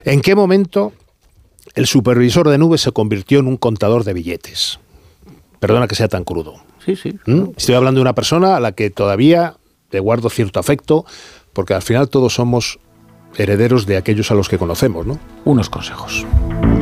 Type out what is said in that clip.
¿En qué momento el supervisor de nubes se convirtió en un contador de billetes? Perdona que sea tan crudo. Sí, sí. Estoy hablando de una persona a la que todavía le guardo cierto afecto, porque al final todos somos herederos de aquellos a los que conocemos, ¿no? Unos consejos.